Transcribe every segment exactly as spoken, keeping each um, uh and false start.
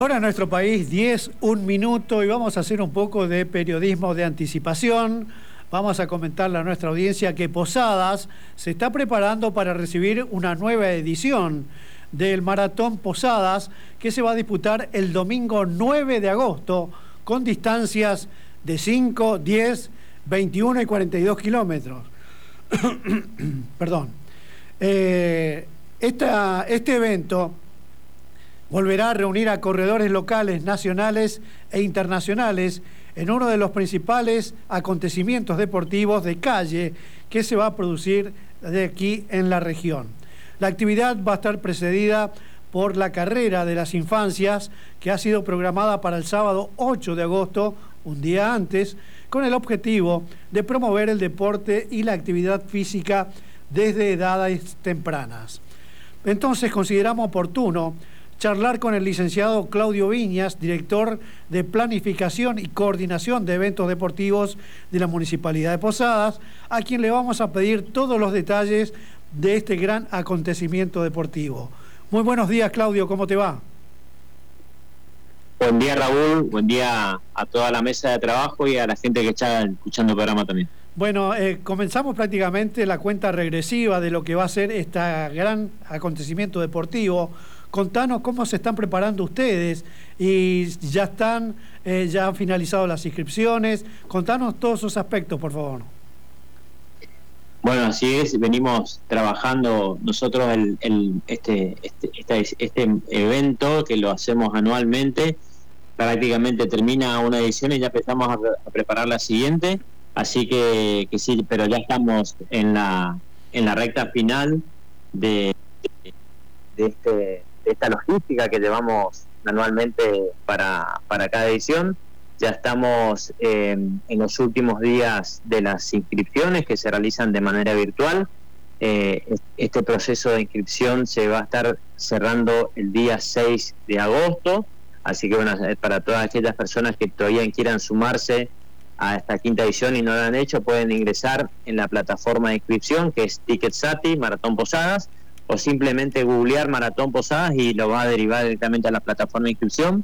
Ahora en nuestro país, diez, un minuto, y vamos a hacer un poco de periodismo de anticipación. Vamos a comentarle a nuestra audiencia que Posadas se está preparando para recibir una nueva edición del Maratón Posadas, que se va a disputar el domingo nueve de agosto, con distancias de cinco, diez, veintiuno y cuarenta y dos kilómetros. Perdón. Eh, esta, este evento volverá a reunir a corredores locales, nacionales e internacionales en uno de los principales acontecimientos deportivos de calle que se va a producir de aquí en la región. La actividad va a estar precedida por la carrera de las infancias, que ha sido programada para el sábado ocho de agosto, un día antes, con el objetivo de promover el deporte y la actividad física desde edades tempranas. Entonces consideramos oportuno charlar con el licenciado Claudio Viñas, director de Planificación y Coordinación de Eventos Deportivos de la Municipalidad de Posadas, a quien le vamos a pedir todos los detalles de este gran acontecimiento deportivo. Muy buenos días, Claudio, ¿cómo te va? Buen día, Raúl, buen día a toda la mesa de trabajo y a la gente que está escuchando el programa también. Bueno, eh, comenzamos prácticamente la cuenta regresiva de lo que va a ser este gran acontecimiento deportivo. Contanos cómo se están preparando ustedes y ya están, eh, ya han finalizado las inscripciones. Contanos todos esos aspectos, por favor. Bueno, así es, venimos trabajando nosotros el, el, este, este, este, este evento que lo hacemos anualmente. Prácticamente termina una edición y ya empezamos a, a preparar la siguiente. Así que, que sí, pero ya estamos en la, en la recta final de, de este... esta logística que llevamos anualmente para, para cada edición. Ya estamos eh, en los últimos días de las inscripciones que se realizan de manera virtual. Eh, este proceso de inscripción se va a estar cerrando el día seis de agosto, así que bueno, para todas aquellas personas que todavía quieran sumarse a esta quinta edición y no lo han hecho, pueden ingresar en la plataforma de inscripción que es TicketSati, Maratón Posadas, o simplemente googlear Maratón Posadas y lo va a derivar directamente a la plataforma de inscripción.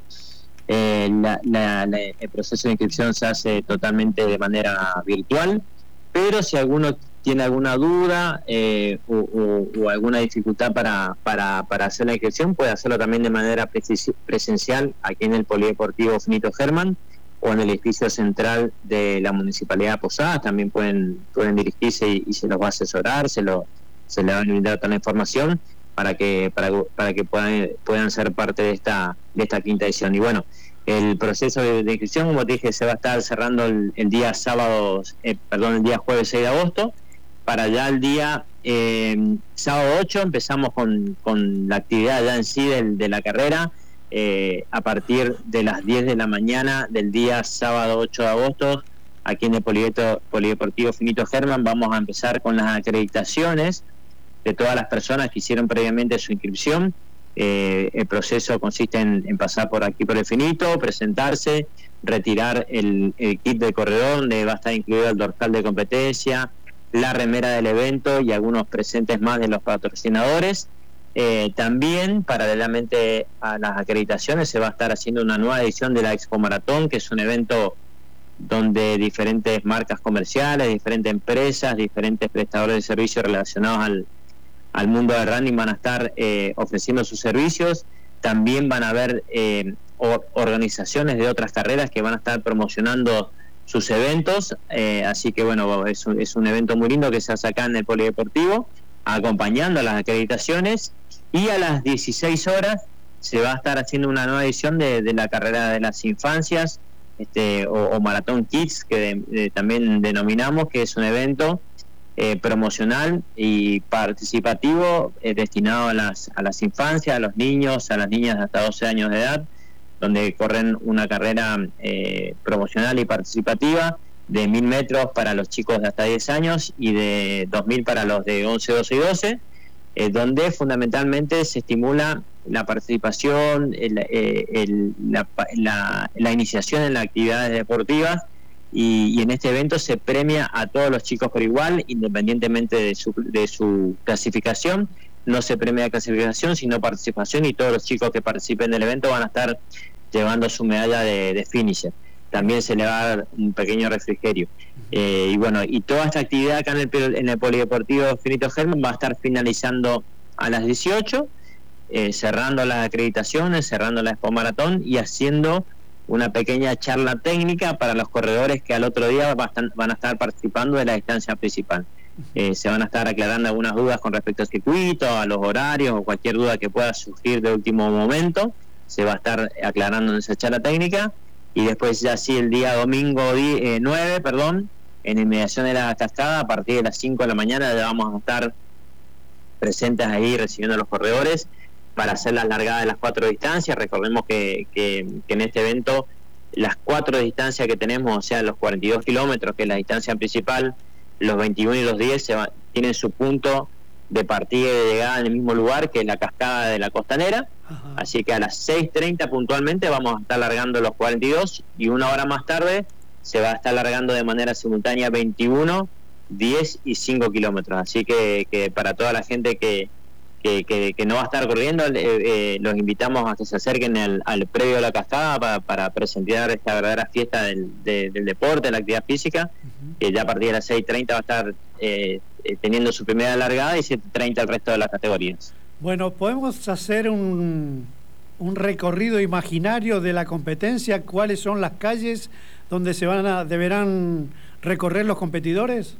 Eh, la, la, la, el proceso de inscripción se hace totalmente de manera virtual, pero si alguno tiene alguna duda eh, o, o, o alguna dificultad para, para, para hacer la inscripción, puede hacerlo también de manera presencial aquí en el Polideportivo Finito Hermann o en el edificio central de la Municipalidad de Posadas. También pueden, pueden dirigirse y, y se los va a asesorar, se lo se le va a brindar toda la información para que para, para que puedan puedan ser parte de esta de esta quinta edición. Y bueno, el proceso de, de inscripción, como te dije, se va a estar cerrando el, el día sábado, eh, perdón, el día jueves seis de agosto, para ya el día eh, sábado ocho empezamos con, con la actividad ya en sí del, de la carrera, eh, a partir de las diez de la mañana del día sábado ocho de agosto, aquí en el Polideportivo Finito Hermann. Vamos a empezar con las acreditaciones de todas las personas que hicieron previamente su inscripción. Eh, el proceso consiste en, en pasar por aquí por el Finito, presentarse, retirar el, el kit de corredor, donde va a estar incluido el dorsal de competencia, la remera del evento y algunos presentes más de los patrocinadores. Eh, también, paralelamente a las acreditaciones, se va a estar haciendo una nueva edición de la Expo Maratón, que es un evento donde diferentes marcas comerciales, diferentes empresas, diferentes prestadores de servicios relacionados al, al mundo del running van a estar eh, ofreciendo sus servicios. También van a haber eh, o, organizaciones de otras carreras que van a estar promocionando sus eventos, eh, así que bueno, es un, es un evento muy lindo que se hace acá en el Polideportivo, acompañando a las acreditaciones. Y a las dieciséis horas se va a estar haciendo una nueva edición de, de la carrera de las infancias, Este, o, o Maratón Kids, que de, de, también denominamos, que es un evento eh, promocional y participativo eh, destinado a las, a las infancias, a los niños, a las niñas de hasta doce años de edad, donde corren una carrera eh, promocional y participativa de mil metros para los chicos de hasta diez años y de dos mil para los de once, doce y doce, eh, donde fundamentalmente se estimula la participación, el, el, la, la, la iniciación en las actividades deportivas y, y en este evento se premia a todos los chicos por igual, independientemente de su, de su clasificación. no se premia clasificación, sino participación, y todos los chicos que participen del evento van a estar llevando su medalla de, de finisher. También se le va a dar un pequeño refrigerio. Eh, y bueno, y toda esta actividad acá en el, en el Polideportivo Finito Hermann va a estar finalizando a las dieciocho, eh, cerrando las acreditaciones, cerrando la Expo Maratón y haciendo una pequeña charla técnica para los corredores que al otro día van a estar participando de la distancia principal. Eh, se van a estar aclarando algunas dudas con respecto al circuito, a los horarios o cualquier duda que pueda surgir de último momento. Se va a estar aclarando en esa charla técnica, y después ya sí el día domingo eh, nueve, perdón, en inmediación de la cascada, a partir de las cinco de la mañana ya vamos a estar presentes ahí recibiendo a los corredores para hacer las largadas de las cuatro distancias. Recordemos que, que, que en este evento las cuatro distancias que tenemos, o sea, los cuarenta y dos kilómetros, que es la distancia principal, los veintiuno y los diez se va, tienen su punto de partida y de llegada en el mismo lugar, que es la cascada de la Costanera. Ajá. Así que a las seis treinta puntualmente vamos a estar largando los cuarenta y dos, y una hora más tarde se va a estar largando de manera simultánea veintiuno, diez y cinco kilómetros. Así que, que para toda la gente que, que, que, que no va a estar corriendo, eh, eh, los invitamos a que se acerquen al, al predio de la cascada para, para presenciar esta verdadera fiesta del, de, del deporte, de la actividad física, uh-huh. que ya a partir de las seis treinta va a estar eh, eh, teniendo su primera largada, y siete treinta el resto de las categorías. Bueno, podemos hacer un, un recorrido imaginario de la competencia. ¿Cuáles son las calles donde se van a deberán recorrer los competidores?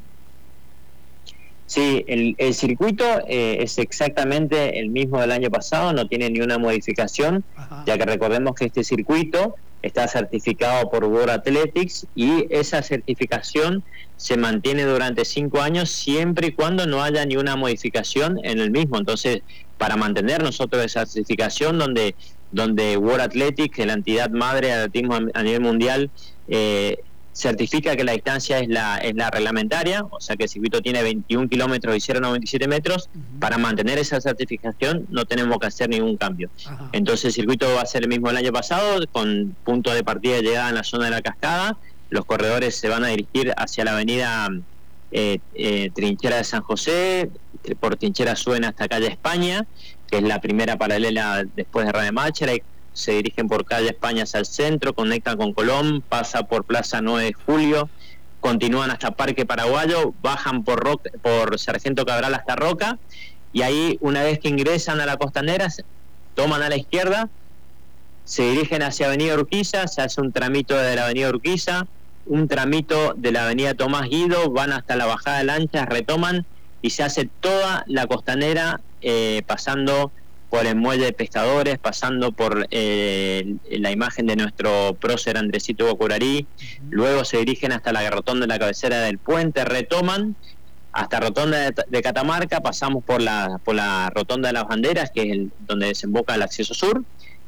Sí, el, el circuito eh, es exactamente el mismo del año pasado, no tiene ni una modificación. Ajá. Ya que recordemos que este circuito está certificado por World Athletics, y esa certificación se mantiene durante cinco años siempre y cuando no haya ni una modificación en el mismo. Entonces, para mantener nosotros esa certificación, donde donde World Athletics, que es la entidad madre de atletismo a nivel mundial, eh, certifica que la distancia es la es la reglamentaria, o sea que el circuito tiene veintiún kilómetros y cero coma noventa y siete metros. Uh-huh. Para mantener esa certificación no tenemos que hacer ningún cambio. Uh-huh. Entonces el circuito va a ser el mismo del año pasado, con punto de partida y llegada en la zona de la cascada. Los corredores se van a dirigir hacia la avenida eh, eh, Trinchera de San José, por Trinchera suben hasta calle España, que es la primera paralela después de Rademacher. Se dirigen por calle España hacia el centro, conectan con Colón, pasa por Plaza nueve de Julio, continúan hasta Parque Paraguayo, bajan por Roca, por Sargento Cabral hasta Roca, y ahí, una vez que ingresan a la Costanera, toman a la izquierda, se dirigen hacia Avenida Urquiza, se hace un tramito de la Avenida Urquiza, un tramito de la Avenida Tomás Guido, van hasta la bajada de lanchas, retoman, y se hace toda la Costanera, eh, pasando por el muelle de pescadores, pasando por eh, la imagen de nuestro prócer Andresito Bocurarí. Uh-huh. Luego se dirigen hasta la rotonda de la cabecera del puente, retoman hasta rotonda de, de Catamarca, pasamos por la por la rotonda de las banderas, que es el, donde desemboca el acceso sur,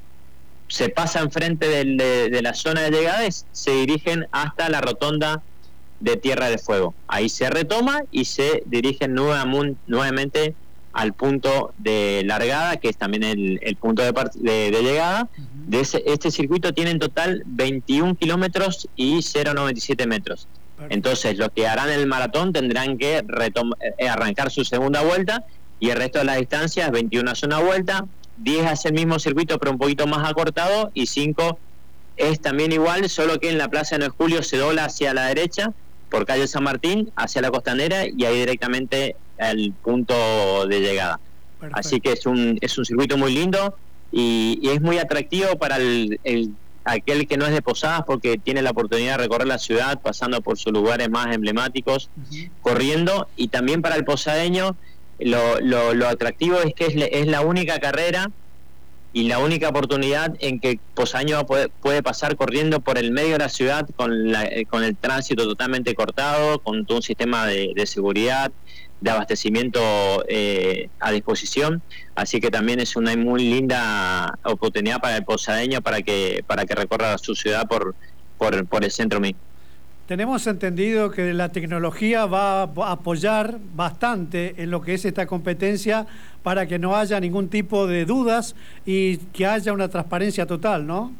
se pasa enfrente del, de, de la zona de llegades, se dirigen hasta la rotonda de Tierra del Fuego. Ahí se retoma y se dirigen nuevamente, nuevamente al punto de largada, que es también el, el punto de, part- de, de llegada. Uh-huh. De ese, este circuito tiene en total veintiún kilómetros y cero coma noventa y siete metros. Perfecto. Entonces, los que harán el maratón tendrán que retom- eh, arrancar su segunda vuelta, y el resto de la distancia es veintiuno hace una vuelta, diez hace el mismo circuito pero un poquito más acortado, y cinco es también igual, solo que en la Plaza nueve de Julio se dobla hacia la derecha por calle San Martín hacia la Costanera, y ahí directamente al punto de llegada. Perfecto. Así que es un es un circuito muy lindo, y, y es muy atractivo para el, el aquel que no es de Posadas, porque tiene la oportunidad de recorrer la ciudad pasando por sus lugares más emblemáticos, uh-huh. corriendo, y también para el posadeño lo, lo, lo atractivo es que es, es la única carrera y la única oportunidad en que Posadeño puede, puede pasar corriendo por el medio de la ciudad con, la, con el tránsito totalmente cortado, con todo un sistema de, de seguridad, de abastecimiento eh, a disposición. Así que también es una muy linda oportunidad para el posadeño para que para que recorra su ciudad por por, por el centro mismo. Tenemos entendido que la tecnología va a apoyar bastante en lo que es esta competencia para que no haya ningún tipo de dudas y que haya una transparencia total, ¿no?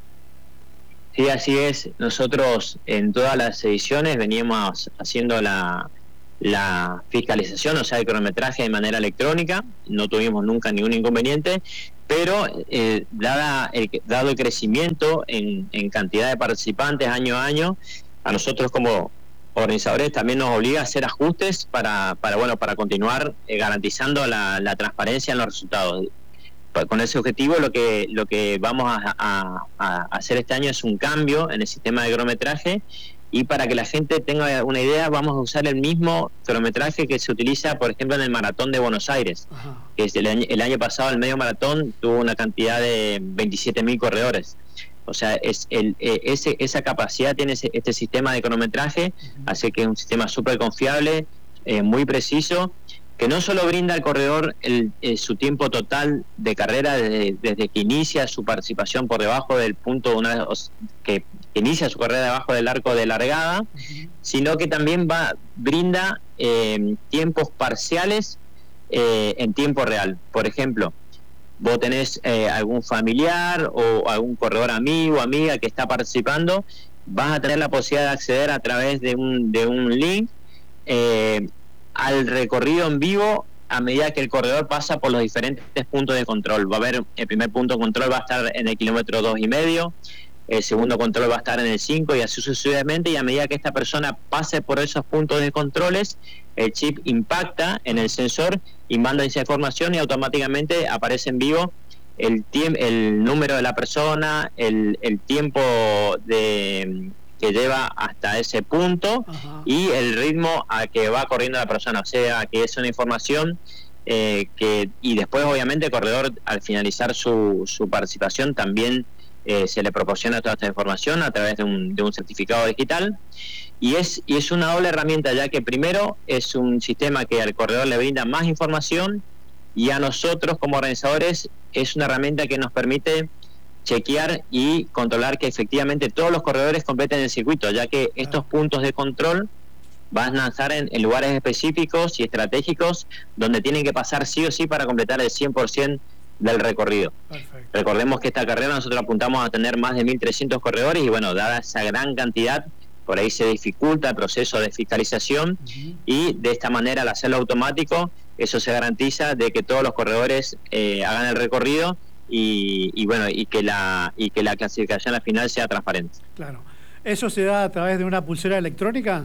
Sí, así es. Nosotros en todas las ediciones veníamos haciendo la la fiscalización, o sea, el cronometraje de manera electrónica. No tuvimos nunca ningún inconveniente, pero eh, dada el, dado el crecimiento en, en cantidad de participantes año a año, a nosotros como organizadores también nos obliga a hacer ajustes para, para bueno, para continuar eh, garantizando la, la transparencia en los resultados. Con ese objetivo, lo que lo que vamos a, a, a hacer este año es un cambio en el sistema de cronometraje, y para que la gente tenga una idea, vamos a usar el mismo cronometraje que se utiliza, por ejemplo, en el Maratón de Buenos Aires. Ajá. Que es el, año, el año pasado el medio maratón tuvo una cantidad de veintisiete mil corredores. O sea, es el, ese, esa capacidad tiene ese, este sistema de cronometraje, uh-huh. Así que es un sistema súper confiable, eh, muy preciso, que no solo brinda al corredor el, eh, su tiempo total de carrera desde, desde que inicia su participación por debajo del punto, una vez que, que inicia su carrera debajo del arco de largada, uh-huh. Sino que también va brinda eh, tiempos parciales eh, en tiempo real. Por ejemplo, vos tenés eh, algún familiar o algún corredor amigo o amiga que está participando, vas a tener la posibilidad de acceder a través de un, de un link eh, al recorrido en vivo a medida que el corredor pasa por los diferentes puntos de control. Va a haber, el primer punto de control va a estar en el kilómetro dos y medio, el segundo control va a estar en el cinco, y así sucesivamente, y a medida que esta persona pase por esos puntos de controles, el chip impacta en el sensor y manda esa información, y automáticamente aparece en vivo el tiemp- el número de la persona, el, el tiempo de que lleva hasta ese punto. Ajá. Y el ritmo a que va corriendo la persona, o sea, que es una información eh, que, y después obviamente el corredor al finalizar su, su participación también eh, se le proporciona toda esta información a través de un, de un certificado digital, y es, y es una doble herramienta, ya que primero es un sistema que al corredor le brinda más información, y a nosotros como organizadores es una herramienta que nos permite chequear y controlar que efectivamente todos los corredores completen el circuito, ya que estos puntos de control van a estar en, en lugares específicos y estratégicos donde tienen que pasar sí o sí para completar el cien por ciento del recorrido. Perfecto. Recordemos que esta carrera nosotros apuntamos a tener más de mil trescientos corredores, y bueno, dada esa gran cantidad, por ahí se dificulta el proceso de fiscalización, uh-huh. Y de esta manera, al hacerlo automático, eso se garantiza de que todos los corredores eh, hagan el recorrido, Y, y bueno, y que la y que la clasificación al final sea transparente. Claro. ¿Eso se da a través de una pulsera electrónica?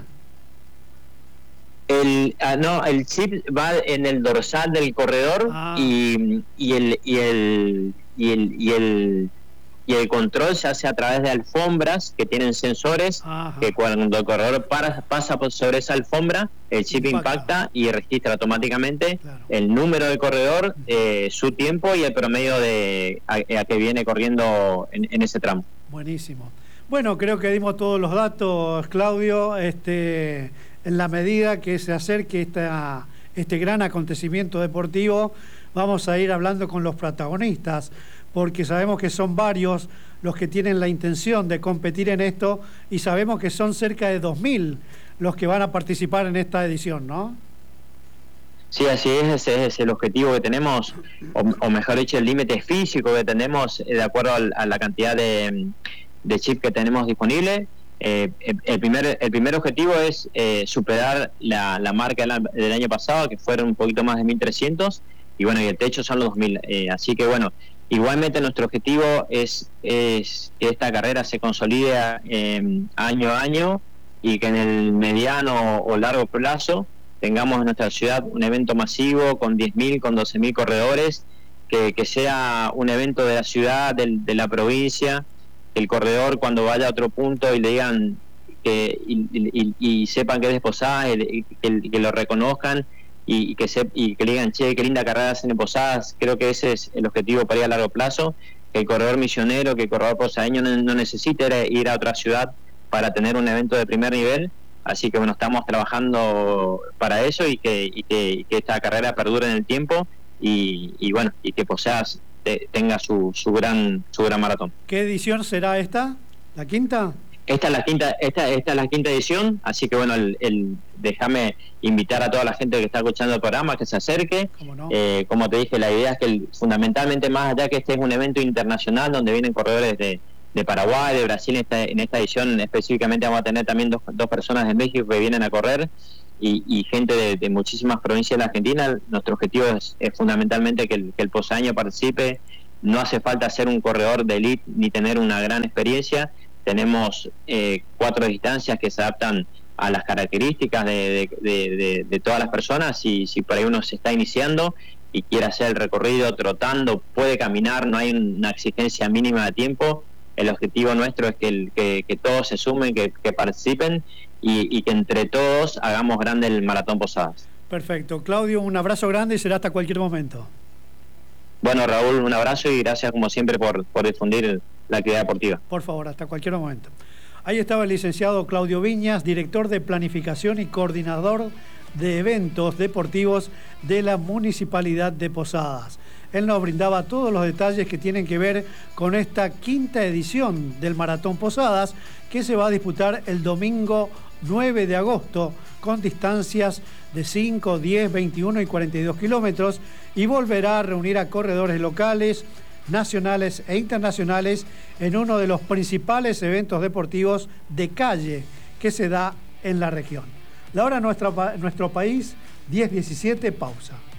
El ah, no, el chip va en el dorsal del corredor, ah. y, y el y el y el y el y el control se hace a través de alfombras que tienen sensores. Ajá. Que cuando el corredor para, pasa por sobre esa alfombra, el chip impacta, impacta y registra automáticamente, claro, el número del corredor, eh, su tiempo y el promedio de a, a que viene corriendo en, en ese tramo. Buenísimo. Bueno, creo que dimos todos los datos, Claudio. Este, en la medida que se acerque esta, este gran acontecimiento deportivo, vamos a ir hablando con los protagonistas, porque sabemos que son varios los que tienen la intención de competir en esto, y sabemos que son cerca de dos mil los que van a participar en esta edición, ¿no? Sí, así es, ese es el objetivo que tenemos, o, o mejor dicho, el límite físico que tenemos, de acuerdo al, a la cantidad de, de chip que tenemos disponible. Eh, el, primer, el primer objetivo es eh, superar la, la marca del, del año pasado, que fueron un poquito más de mil trescientos, y bueno, y el techo son los dos mil. Eh, así que bueno, igualmente nuestro objetivo es, es que esta carrera se consolide eh, año a año, y que en el mediano o largo plazo tengamos en nuestra ciudad un evento masivo con diez mil, con doce mil corredores, que, que sea un evento de la ciudad, de, de la provincia, que el corredor cuando vaya a otro punto y le digan que y, y, y sepan que es de Posadas, y, que, que lo reconozcan, y, y, que se, y que le digan, che, qué linda carrera hacen en Posadas. Creo que ese es el objetivo para ir a largo plazo, que el corredor misionero, que el corredor posadeño no, no necesite ir a otra ciudad para tener un evento de primer nivel. Así que bueno, estamos trabajando para eso, y que, y que, y que esta carrera perdure en el tiempo, y, y bueno, y que Posadas te, tenga su, su gran su gran maratón. ¿Qué edición será esta? ¿La quinta? Esta es la quinta, esta, esta es la quinta edición, así que bueno, el, el déjame invitar a toda la gente que está escuchando el programa que se acerque. ¿Cómo no? Eh, como te dije, la idea es que el, fundamentalmente, más allá que este es un evento internacional donde vienen corredores de, de Paraguay, de Brasil, en esta, en esta edición específicamente vamos a tener también dos, dos personas de México que vienen a correr. y, y gente de, de muchísimas provincias de la Argentina. Nuestro objetivo es, es fundamentalmente que el, que el posadeño participe. No hace falta ser un corredor de élite ni tener una gran experiencia. Tenemos eh, cuatro distancias que se adaptan a las características de, de, de, de, de todas las personas. Y si por ahí uno se está iniciando y quiere hacer el recorrido trotando, puede caminar, no hay una exigencia mínima de tiempo. El objetivo nuestro es que, el, que, que todos se sumen, que, que participen y, y que entre todos hagamos grande el Maratón Posadas. Perfecto. Claudio, un abrazo grande y será hasta cualquier momento. Bueno, Raúl, un abrazo y gracias como siempre por, por difundir la actividad deportiva. Por favor, hasta cualquier momento. Ahí estaba el licenciado Claudio Viñas, director de Planificación y coordinador de eventos deportivos de la Municipalidad de Posadas. Él nos brindaba todos los detalles que tienen que ver con esta quinta edición del Maratón Posadas, que se va a disputar el domingo nueve de agosto con distancias de cinco, diez, veintiuno y cuarenta y dos kilómetros, y volverá a reunir a corredores locales, nacionales e internacionales en uno de los principales eventos deportivos de calle que se da en la región. La hora en nuestro, nuestro país, diez diecisiete, pausa.